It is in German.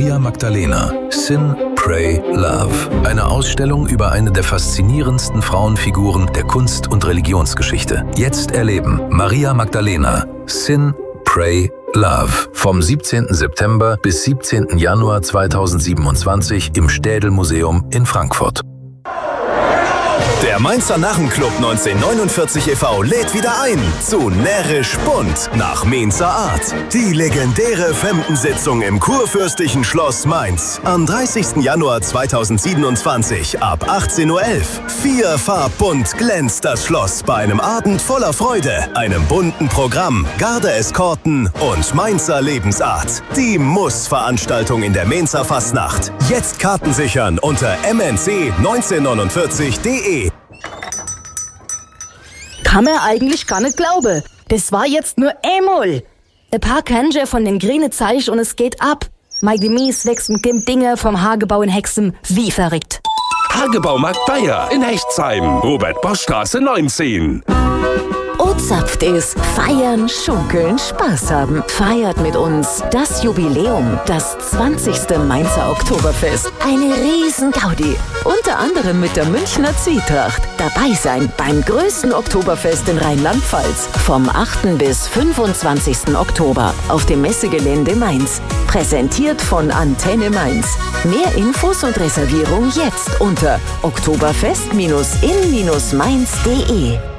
Maria Magdalena. Sin, Pray, Love. Eine Ausstellung über eine der faszinierendsten Frauenfiguren der Kunst- und Religionsgeschichte. Jetzt erleben Maria Magdalena. Sin, Pray, Love. Vom 17. September bis 17. Januar 2027 im Städel-Museum in Frankfurt. Der Mainzer Narrenclub 1949 e.V. lädt wieder ein zu Närrisch Bunt nach Mainzer Art. Die legendäre Femdensitzung im Kurfürstlichen Schloss Mainz. Am 30. Januar 2027 ab 18:11 Uhr. Vierfarbbunt glänzt das Schloss bei einem Abend voller Freude, einem bunten Programm, Garde-Eskorten und Mainzer Lebensart. Die Muss-Veranstaltung in der Mainzer Fastnacht. Jetzt Karten sichern unter mnc1949.de. Kann man eigentlich gar nicht glauben. Das war jetzt nur einmal. Ein paar Kanjer von den grünen Zeich und es geht ab. Mike Mies wächst mit dem Dinge vom Hagebau in Hexen wie verrückt. Hagebaumarkt Bayer in Hechtsheim, Robert-Bosch-Straße 19. Ozapft ist feiern, schunkeln, Spaß haben. Feiert mit uns das Jubiläum, das 20. Mainzer Oktoberfest. Eine riesen Gaudi. Unter anderem mit der Münchner Zwietracht. Dabei sein beim größten Oktoberfest in Rheinland-Pfalz. Vom 8. bis 25. Oktober auf dem Messegelände Mainz. Präsentiert von Antenne Mainz. Mehr Infos und Reservierung jetzt unter oktoberfest-in-mainz.de.